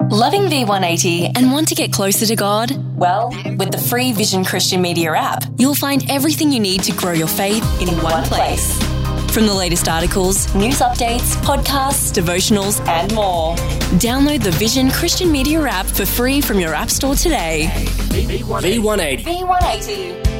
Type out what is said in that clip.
Loving V180 and want to get closer to God? Well, with the free Vision Christian Media app, you'll find everything you need to grow your faith in one place. From the latest articles, news updates, podcasts, devotionals, and more. Download the Vision Christian Media app for free from your app store today. V180. V180.